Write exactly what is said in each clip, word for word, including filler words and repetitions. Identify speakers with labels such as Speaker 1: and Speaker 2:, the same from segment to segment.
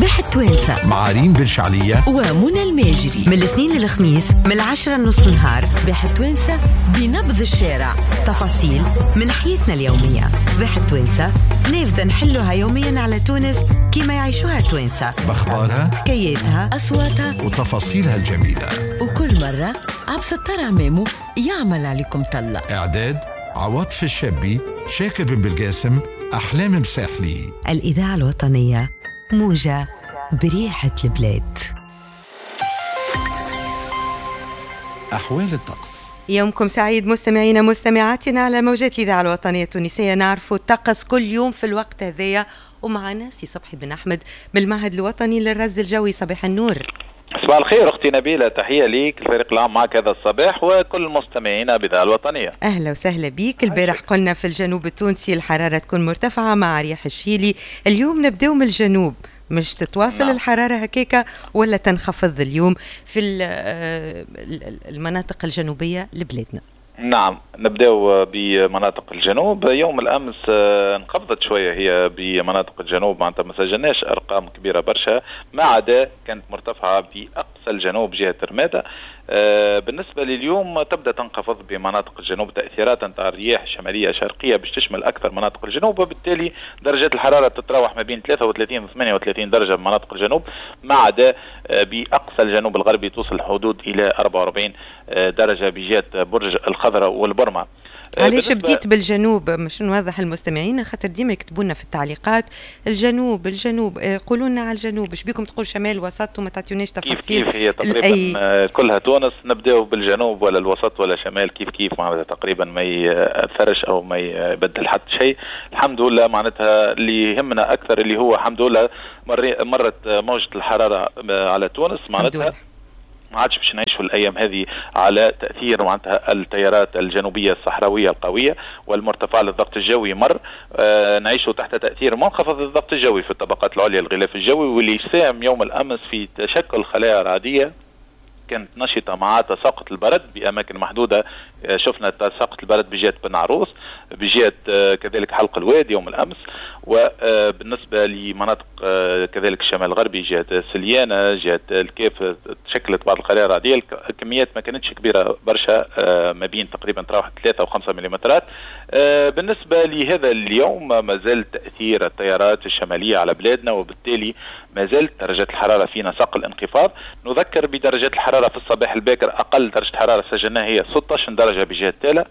Speaker 1: صباح التوانسة
Speaker 2: مع ريم بن شعلية
Speaker 1: ومنى الماجري، من الاثنين للخميس من العشرة نص نهار. صباح التوانسة بنبض الشارع، تفاصيل من حياتنا اليومية. صباح التوانسة نافذة نحلوها يوميا على تونس كما يعيشوها التوانسة،
Speaker 2: بأخبارها،
Speaker 1: حكاياتها، أصواتها
Speaker 2: وتفاصيلها الجميلة.
Speaker 1: وكل مرة عبد الستار عمامو يعمل عليكم طلة.
Speaker 2: إعداد عواطف الشابي، شاكر بن بالقاسم، أحلام مساحلي.
Speaker 1: الإذاعة الوطنية، موجة بريحة البلاد.
Speaker 2: أحوال الطقس.
Speaker 3: يومكم سعيد مستمعينا مستمعاتنا على موجات الإذاعة الوطنية التونسية. نعرفوا الطقس كل يوم في الوقت هذايا، ومعنا سي صبحي بن أحمد بالمعهد الوطني للرصد الجوي. صباح النور.
Speaker 4: صباح الخير أختي نبيلة، تحية ليك الفريق العام معك هذا الصباح وكل مستمعينا بالإذاعة الوطنية.
Speaker 3: أهلا وسهلا بيك. البارح قلنا في الجنوب التونسي الحرارة تكون مرتفعة مع رياح الشيلي. اليوم نبدأ من الجنوب، مش تتواصل نعم. الحرارة هكيكا ولا تنخفض اليوم في المناطق الجنوبية لبلادنا؟
Speaker 4: نعم، نبدأ بمناطق الجنوب. يوم الأمس انخفضت شوية هي بمناطق الجنوب، معناتها ما سجلناش أرقام كبيرة برشا، ما عدا كانت مرتفعة بأقصى الجنوب جهة رمادة. بالنسبة لليوم تبدأ تنخفض بمناطق الجنوب تأثيرات نتاع الرياح الشمالية شرقية باش تشمل أكثر مناطق الجنوب، وبالتالي درجات الحرارة تتراوح ما بين ثلاثة وثلاثين و ثمانية وثلاثين درجة بمناطق الجنوب، ما عدا بأقصى الجنوب الغربي توصل الحدود إلى أربعة وأربعين درجة بجهة برج الخضراء والبرمة.
Speaker 3: علاش بديت بالجنوب؟ مش نوضح المستمعين خاطر ديما يكتبوا لنا في التعليقات الجنوب الجنوب، قولوا لنا على الجنوب، ايش بيكم تقول شمال وسط وما تعطيوناش تفاصيل؟
Speaker 4: كيف كيف هي تقريبا أي... كلها تونس، نبداو بالجنوب ولا الوسط ولا شمال كيف كيف، معناتها تقريبا ما يأثرش او ما يبدل حتى شيء. الحمد لله معناتها اللي يهمنا اكثر اللي هو الحمد لله مرت موجة الحرارة على تونس، معناتها ما عادش باش نعيشوا الايام هذه على تاثير معناتها التيارات الجنوبيه الصحراويه القويه والمرتفع للضغط الجوي مر. آه نعيشوا تحت تاثير منخفض الضغط الجوي في الطبقات العليا الغلاف الجوي، واللي ساهم يوم الامس في تشكل خلايا رعديه كانت نشطة مع تساقط البرد بأماكن محدودة. شفنا تساقط البرد بجهة بن عروس، بجهة كذلك حلق الواد يوم الأمس، وبالنسبة لمناطق كذلك الشمال الغربي جهة سليانة جهة الكيف تشكلت بعض الخلايا الرعدية. الكميات ما كانتش كبيرة برشا، ما بين تقريبا تراوح ثلاثة وخمسة مليمترات. بالنسبة لهذا اليوم ما زال تأثير التيارات الشمالية على بلادنا، وبالتالي ما زالت درجات الحرارة في نسق الانخفاض. نذكر بدرجات الحرارة في الصباح الباكر أقل درجة حرارة سجلناها هي ستة عشر درجة بجهة تالا،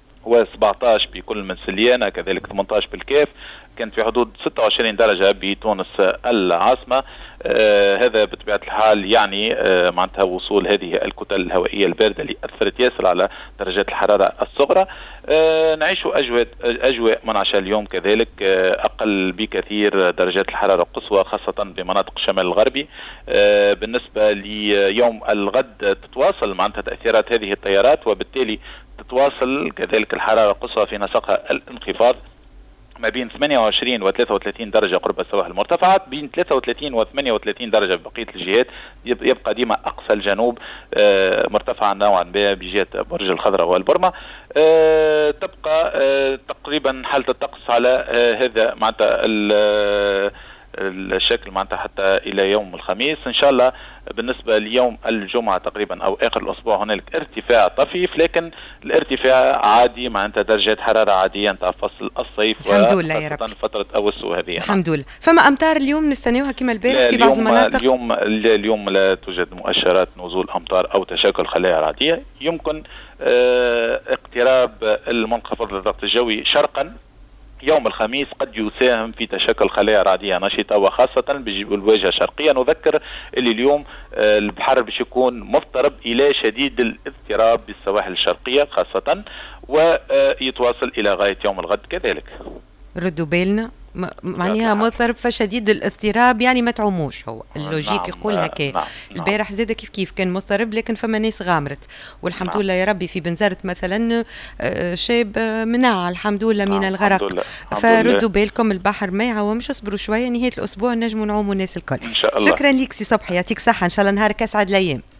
Speaker 4: و17 بكل من سليانة، كذلك ثمانية عشر بالكاف، كانت في حدود ستة وعشرين درجة بتونس العاصمة. آه هذا بطبيعة الحال يعني آه معناتها وصول هذه الكتل الهوائية الباردة اللي أثرت ياسر على درجات الحرارة الصغرى. آه نعيشوا أجواء أجواء منعشة اليوم كذلك، آه أقل بكثير درجات الحرارة القصوى خاصة بمناطق الشمال الغربي. آه بالنسبة ليوم الغد تتواصل معناتها تأثيرات هذه التيارات، وبالتالي تتواصل كذلك الحرارة القصوى في نسقها الانخفاض ما بين ثمانية وعشرين و ثلاثة وثلاثين درجة قرب السواحل المرتفعات، بين ثلاثة وثلاثين و ثمانية وثلاثين درجة بقية الجهات. يبقى ديما أقصى الجنوب مرتفعا نوعا ما بجهة برج الخضراء والبرمة. تبقى تقريبا حالة الطقس على هذا معناتها الشكل معناتها حتى إلى يوم الخميس إن شاء الله. بالنسبة ليوم الجمعة تقريبا أو آخر الأسبوع هنالك ارتفاع طفيف، لكن الارتفاع عادي معناتها درجات حرارة عادية نتاع فصل الصيف،
Speaker 3: الحمد لله يا رب،
Speaker 4: فترة أوسو هذه
Speaker 3: الحمد لله. فما أمطار اليوم نستنيوها كما البارح في بعض المناطق؟
Speaker 4: اليوم اليوم لا توجد مؤشرات نزول أمطار أو تشكل خلايا رعدية. يمكن اه اقتراب المنخفض للضغط الجوي شرقا يوم الخميس قد يساهم في تشكل خلايا رعدية نشطة، وخاصة بالواجهة الشرقية. نذكر اللي اليوم البحر باش يكون مضطرب إلى شديد الاضطراب بالسواحل الشرقية خاصة، ويتواصل إلى غاية يوم الغد كذلك.
Speaker 3: ردوا بالنا معناها مضطرب فشديد الاضطراب، يعني ما تعوموش، هو اللوجيك نعم يقول هكا. نعم البارح زاد كيف كيف كان مضطرب، لكن فما ناس غامرت والحمد نعم. لله يا ربي. في بنزرت مثلا شاب منع الحمد لله من نعم الغرق، فردوا بالكم البحر ما يعومش، اصبروا شويه، نهايه الاسبوع نجموا نعوموا الناس الكل.
Speaker 4: إن شاء الله.
Speaker 3: شكرا ليك سي صبحي، يعطيك صحه، ان شاء الله نهارك اسعد الايام.